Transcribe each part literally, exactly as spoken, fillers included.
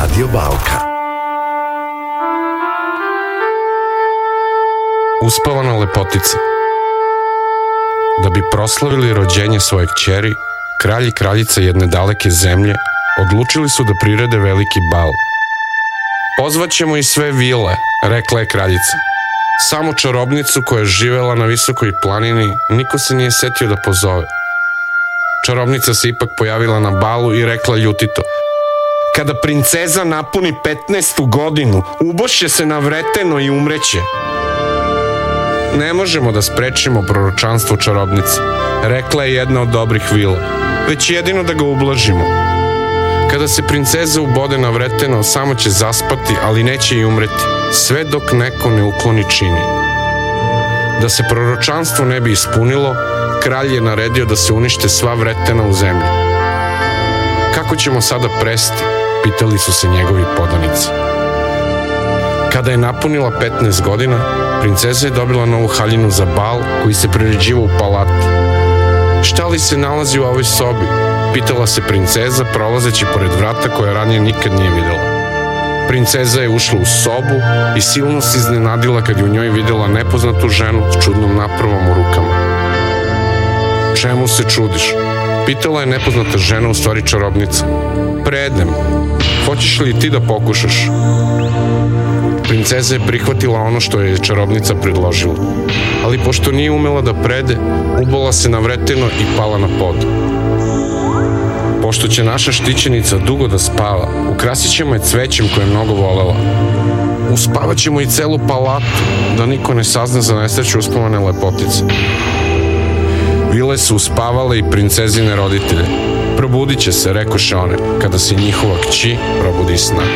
Radio Balkan. Uspavana lepotica. Da bi proslavili rođenje svoje kćeri, kralj i kraljica jedne daleke zemlje odlučili su da prirede veliki bal. Pozvaćemo i sve vile, rekla je kraljica. Samo čarobnicu koja je živela na visokoj planini niko se nije setio da pozove. Čarobnica se ipak pojavila na balu i rekla ljutito: kada princeza napuni petnaestu godinu, ubošće se na vreteno i umreće. Ne možemo da sprečimo proročanstvo čarobnice, rekla je jedna od dobrih vila, već jedino da ga ublažimo. Kada se princeza ubode na vreteno, samo će zaspati, ali neće i umreti, sve dok neko ne ukloni čini. Da se proročanstvo ne bi ispunilo, kralj je naredio da se unište sva vretena u zemlji. Kako ćemo sada presti? Pitali su se njegovi podanici. Kada je napunila petnaest godina, princeza je dobila novu haljinu za bal koji se priređivao u palati. Šta li se nalazi u ovoj sobi? Pitala se princeza prolazeći pored vrata koje ranije nikad nije videla. Princeza je ušla u sobu i silno se iznenadila kad je u njoj videla nepoznatu ženu s čudnom napravom u rukama. Čemu se čudiš? Pitala je nepoznata žena, u stvari čarobnica. Predem. Hoćeš li ti da pokušaš? Princeza je prihvatila ono što je čarobnica predložila, ali pošto nije umela da prede, ubola se na vreteno i pala na pod. Pošto će naša štićenica dugo da spava, ukrasit ćemo je cvećem koje je mnogo volela. Uspavat ćemo i celu palatu, da niko ne sazna za nesreću uspavane lepotice. Vile su uspavale i princezine roditelje. Probudit će se, rekoše one, kada se njihova kći probudi iz sna.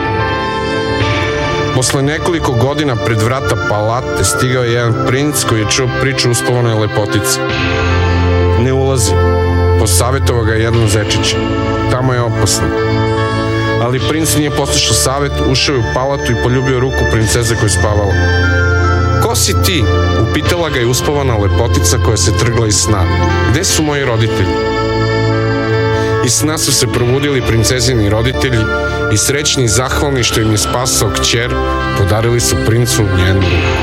Posle nekoliko godina pred vrata palate stigao je jedan princ koji je čuo priču uspavanoj lepotici. Ne ulazi, posavjetovao ga jedan zečić. Tamo je opasno. Ali princ nije poslušao savjet, ušao je u palatu i poljubio ruku princeze koja je spavala. Ko si ti? Upitala ga je uspavana lepotica koja se trgla iz sna. Gde su moji roditelji? Iz sna su se probudili princezini roditelji i srećni i zahvalni što im je spasao kćer, podarili su princu njenu ruku.